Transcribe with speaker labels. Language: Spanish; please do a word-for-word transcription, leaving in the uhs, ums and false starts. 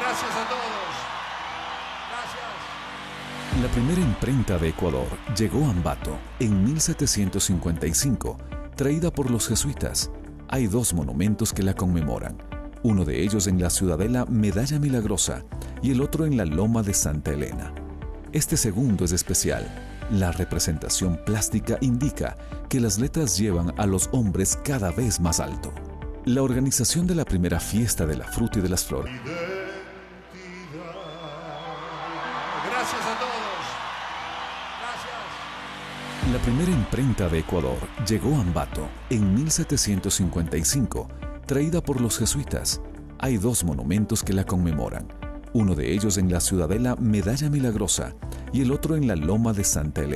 Speaker 1: Gracias a todos. Gracias.
Speaker 2: La primera imprenta de Ecuador llegó a Ambato en mil setecientos cincuenta y cinco, traída por los jesuitas. Hay dos monumentos que la conmemoran, uno de ellos en la ciudadela Medalla Milagrosa y el otro en la Loma de Santa Elena. Este segundo es especial. La representación plástica indica que las letras llevan a los hombres cada vez más alto. La organización de la primera fiesta de la fruta y de las flores.
Speaker 1: Gracias a todos. Gracias.
Speaker 2: La primera imprenta de Ecuador llegó a Ambato en mil setecientos cincuenta y cinco, traída por los jesuitas. Hay dos monumentos que la conmemoran, uno de ellos en la ciudadela Medalla Milagrosa y el otro en la Loma de Santa Elena.